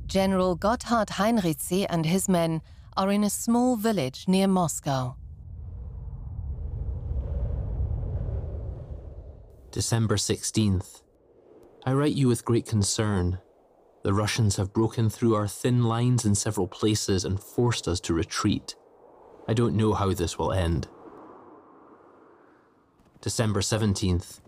General Gotthard Heinrizi and his men are in a small village near Moscow. December 16th. I write you with great concern. The Russians have broken through our thin lines in several places and forced us to retreat. I don't know how this will end. December 17th.